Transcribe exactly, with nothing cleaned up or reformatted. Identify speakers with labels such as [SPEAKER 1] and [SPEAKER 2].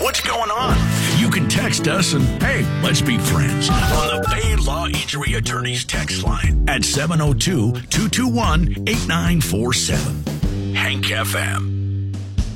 [SPEAKER 1] What's going on? You can text us and, hey, let's be friends on the Bay Law Injury Attorneys text line at seven oh two, two two one, eight nine four seven. Hank F M.